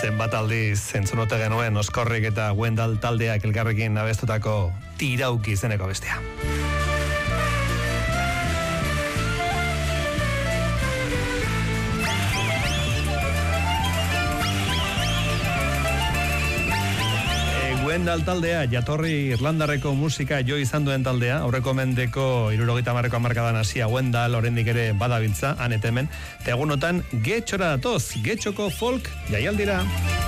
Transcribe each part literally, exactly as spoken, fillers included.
Zenbat aldiz zentzunute genuen Oskorrik eta Wendal taldeak elkarrekin abestutako Tirauki izeneko bestea. Wendal taldea, jatorri Irlandarreko musika jo izan duen taldea, aurreko mendeko hirurogeita hamarreko hamarkadan hasia Wendal oraindik ere badabiltza, han eta hemen, eta egunotan getxora datoz, getxoko folk jaialdira.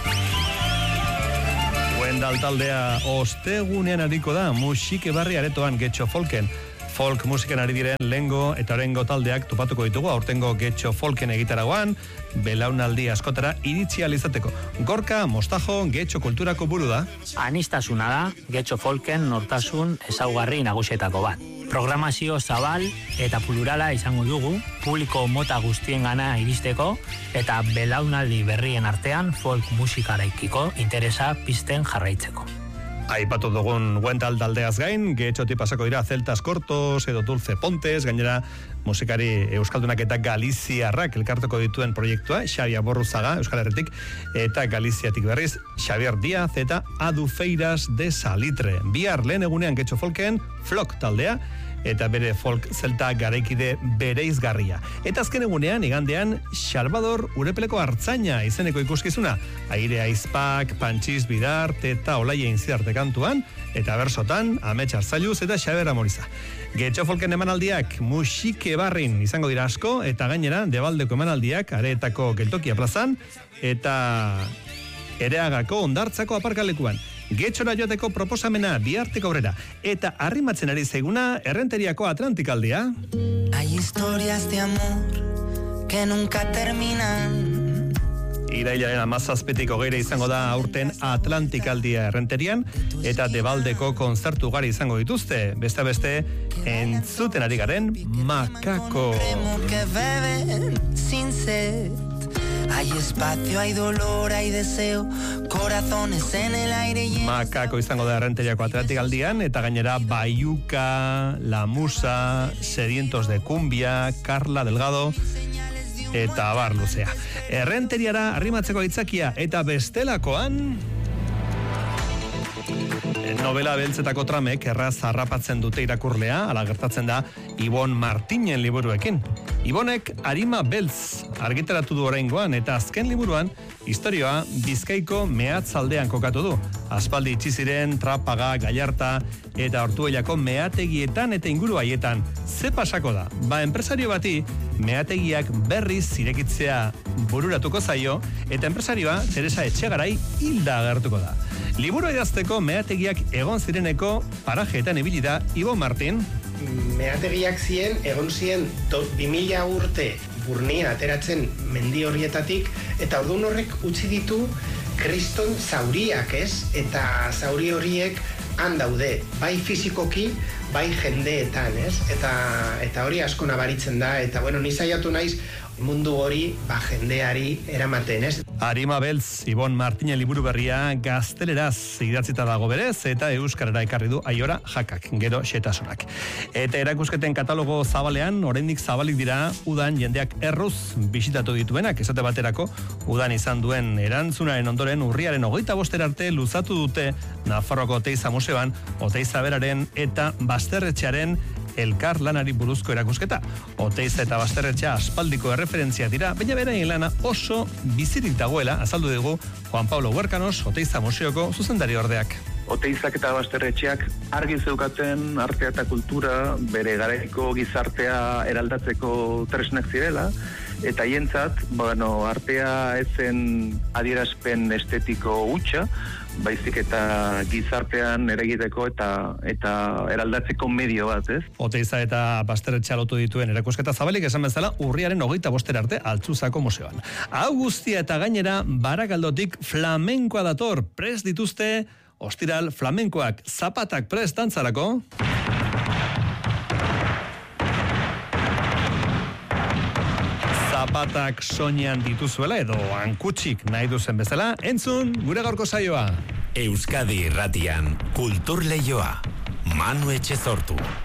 Wendal taldea ostegunean ariko da, musike barri aretoan getxo folken. Folk musiken ari diren lengo eta orengo taldeak topatuko ditugu, aurtengo getxo folken egitaragoan, belaunaldi askotara iritsi ahal izateko. Gorka Mostajo getxo kulturako buru da. Anistasuna da, getxo folken nortasun ezaugarri nagusietako bat. Programazio zabal eta plurala izango dugu, publiko mota guztien gana iristeko, eta belaunaldi berrien artean folk musikaraikiko interesa pizten jarraitzeko. Aipatu dugun Wendal taldeaz gain, getxotik pasako dira Celtas Cortos edo Dulce Pontes, gainera musikari euskaldunak eta galiziarrak elkartuko dituen proiektua, Xabi Aborruzaga, Euskal Herritik, eta Galiziatik berriz, Xavier Díaz eta Adufeiras de Salitre. Bihar lehen egunean getxo folken, Flock taldea, eta bere folk zelta garaikide bereizgarria. Eta azken egunean, igandean, Salvador Urepeleko Artzaina izeneko ikuskizuna. Aire Aizpak, Pantxiz Bidart eta Olaia Inzidarte kantuan, eta bersotan, Amets Arzailuz eta Xaber Amoriza. Getxo folken emanaldiak musike barrin izango dira asko, eta gainera, Debaldeko emanaldiak, Areetako Geltokia plazan, eta Ereagako Ondartzako aparkalekuan. Getxora joateko proposamena bihartik aurrera. Eta arrimatzen ari zaiguna Errenteriako Atlantikaldea. Hay historias de amor que nunca terminan. Irailaren hamazazpitik hogeira izango da aurten Atlantikaldia Errenterian, eta Debaldeko kontzertu ugari izango dituzte. Beste beste, entzuten ari garen Makako. Que beben sin sed. Hay espacio, hay dolor, hay deseo, corazones en el aire. Makako izango da Errenteriako Atlantikaldian, eta gainera Baiuka, La Musa, Sedientos de Cumbia, Carla Delgado, eta abar luzea. Errenteriara arrimatzeko aitzakia eta bestelakoan novela beltzetako tramek erraz harrapatzen dute irakurlea, ala gertatzen da Ibon Martinen liburuekin. Ibonek Arima Beltz argitaratu du oraingoan, eta azken liburuan historioa Bizkaiko mehatzaldean kokatu du. Aspaldi itxi ziren Trapaga, Gallarta eta Ortuellako meategietan eta inguru haietan. Ze pasako da? Ba, enpresario bati meategiak berriz zirekitzea bururatuko zaio, eta enpresarioa Teresa Etxegarai hilda agertuko da. Liburu idazteko meategiak egon zireneko parajeetan ibili da Ibon Martin. Meategiak ziren, egon ziren bi mila urte Burnia ateratzen mendi horietatik, eta orduan horrek utzi ditu kriston zauriak, ez? Eta zauri horiek han daude, bai fizikoki, bai jendeetan, ez? Eta, eta hori asko nabaritzen da, eta bueno, ni saiatu naiz mundu hori ba jendeari eramaten, ez? Arima Beltz, Ibon Martinen liburu berria gazteleraz idatzita dago berez, eta euskarara ekarri du Aiora Jakak, gero xetasunak. Eta erakusketen katalogo zabalean, oraindik zabalik dira udan jendeak erruz bisitatu dituenak, esate baterako, udan izan duen erantzunaren ondoren urriaren hogeita bostera arte luzatu dute Nafarroko Oteiza Museoan, Oteiza beraren eta Basterretxearen elkar lanari buruzko erakusketa. Oteiza eta Basterretxea aspaldiko erreferentzia dira, baina beraien lana oso bizirik dagoela, azaldu dugu Juan Pablo Huerkanos, Oteiza Museoko zuzendari ordeak. Oteizak eta Basterretxeak argi zeukaten artea eta kultura bere garaiko gizartea eraldatzeko tresnak zirela, eta hientzat, bueno, artea ezen adierazpen estetiko hutsa, baizik eta gizartean eragiteko eta eta eraldatzeko medio bat, ez? Oteiza eta Basterretxea lotu dituen erakusketa zabalik esan bezala urriaren hogeita bostera arte Altzuzako museoan. Hau guztia eta gainera Barakaldotik flamenkoa dator, prest dituzte ostiral flamenkoak, zapatak prest dantzarako. Zapatak soinean dituzuela edo hankutsik nahi duzen bezala, entzun gure gaurko saioa. Euskadi Irratian, Kultur Leioa, Manu Etxezortu.